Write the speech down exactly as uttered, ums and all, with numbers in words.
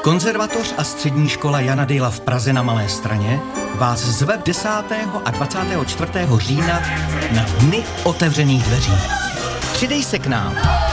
Konzervatoř a střední škola Jana Dejla v Praze na Malé Straně vás zve desátého a dvacátého čtvrtého října na Dny otevřených dveří. Přidej se k nám.